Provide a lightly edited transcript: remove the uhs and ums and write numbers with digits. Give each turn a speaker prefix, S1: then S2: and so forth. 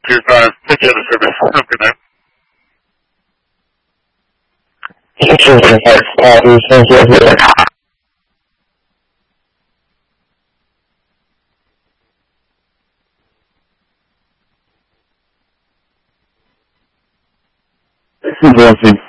S1: for your time. Take care of the service. Have a good night.
S2: Thank you.
S3: This is Nancy.